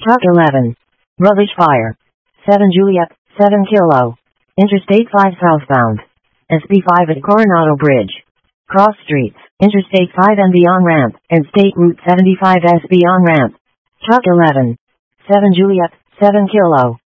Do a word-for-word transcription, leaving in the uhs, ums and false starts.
Truck eleven. Rubbish fire. seven Juliet, seven Kilo. Interstate five southbound. S B five at Coronado Bridge. Cross streets, Interstate five and beyond ramp, and State Route seventy-five S beyond ramp. Truck eleven. seven Juliet, seven Kilo.